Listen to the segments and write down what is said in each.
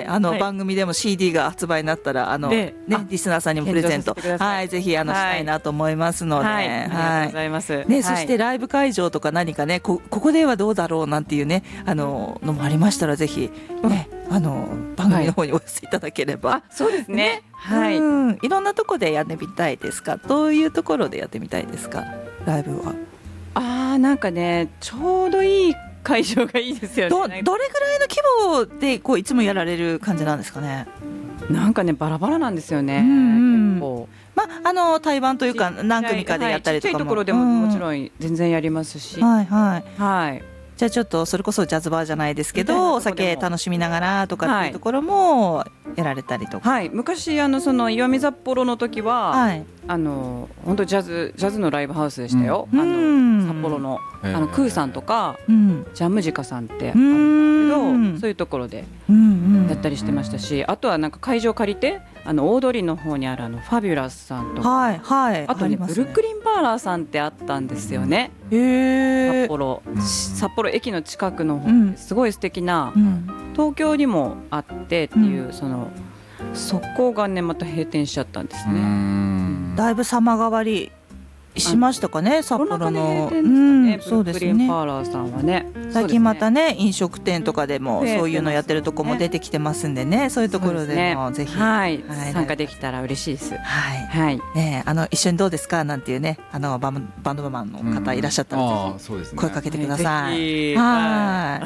はい、番組でも CD が発売になったらリスナーさんにもプレゼント、はい、ぜひしたいなと思いますので、はい、 ありがとうございます。 ね、そしてライブ会場とか何かね、ここではどうだろうなんていうねのもありましたらぜひね、番組の方にお寄せいただければ、 はい、そうですね、はい、 いろんなところでやってみたいですか？どういうところでやってみたいですか？ライブは。 なんかね、ちょうどいい会場がいいですよね。 どれぐらいの規模でいつもやられる感じなんですかね？ なんかね、バラバラなんですよね、結構。 対バンというか何組かでやったりとかも、 ちっちゃいところでももちろん全然やりますし、 はいはいはい。 じゃあちょっとそれこそジャズバーじゃないですけど、お酒楽しみながらとかっていうところもやられたりとか、 はい、昔その岩見札幌の時は、はい、本当ジャズのライブハウスでしたよ。札幌のクーさんとか、ジャムジカさんってあるんですけど、そういうところでやったりしてましたし、あとはなんか会場借りて大通りの方にあるファビュラスさんとか、 はいはい、 あとねブルックリンパーラーさんってあったんですよね。札幌駅の近くの方ですごい素敵な、東京にもあってっていう、そこがねまた閉店しちゃったんですね。 だいぶ様変わりしましたかね、札幌の。 そうですね。ブルックリンパーラーさんはね、 最近またね飲食店とかでもそういうのやってるとこも出てきてますんでね、そういうところでもぜひ参加できたら嬉しいです。はい。 一緒にどうですかなんていうね、バンドマンの方いらっしゃったらぜひ声かけてください。はい。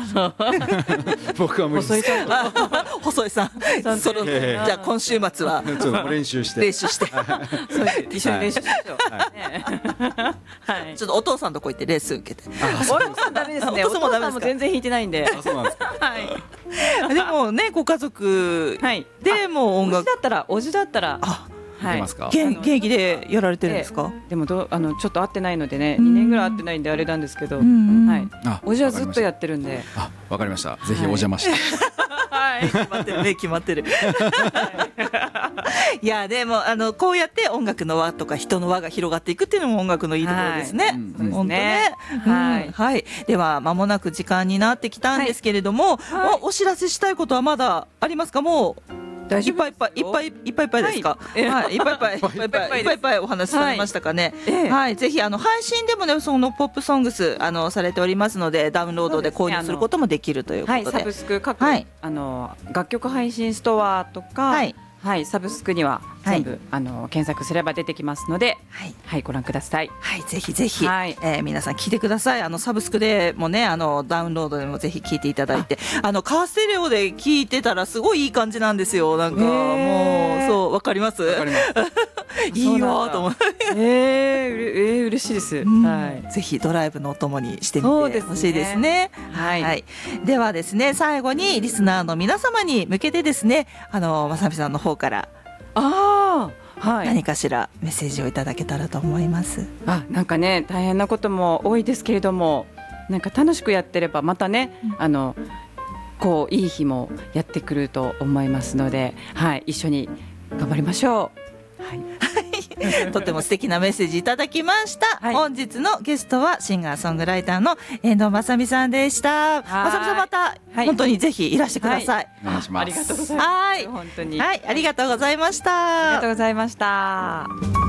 僕は無理です。 細井さん、じゃあ今週末は練習して一緒に練習しましょう。 ちょっとお父さんとこ行ってレッスン受けて。 お父さんダメですね。お父さんも全然弾いてないんで。 そうなんですか。 でもね、ご家族でも音楽おじだったら現役でやられてるんですか？ でもちょっと会ってないのでね、2年ぐらい会ってないんであれなんですけど、おじはずっとやってるんで。 わかりました。ぜひお邪魔して。 決まってる。いやでもこうやって音楽の輪とか人の輪が広がっていくっていうのも音楽のいいところですね。本当ね。はい。では間もなく時間になってきたんですけれども、お知らせしたいことはまだありますか？もういっぱいですか？いっぱいお話しされましたかね。はい、ぜひ配信でもね、そのポップソングスされておりますので、ダウンロードで購入することもできるということで、 サブスク各楽曲配信ストアとか、サブスクには全部検索すれば出てきますので、ご覧ください。 はい、ぜひぜひ皆さん聞いてください。サブスクでもね、ダウンロードでもぜひ聞いていただいて、カーステレオで聞いてたらすごいいい感じなんですよ。なんかもうそうわかります？いいよと思って。 嬉しいです。 ぜひドライブのお供にしてみてほしいですね。はい。ではですね、最後にリスナーの皆様に向けてですね、まさみさんの方から何かしらメッセージをいただけたらと思います。 なんかね、大変なことも多いですけれども、なんか楽しくやってればまたね、こういい日もやってくると思いますので、一緒に頑張りましょう。 とても素敵なメッセージいただきました。本日のゲストはシンガーソングライターの遠藤まさみさんでした。まさみさん、また本当にぜひいらしてください。 お願いします。 ありがとうございます。本当に。 ありがとうございました。 ありがとうございました。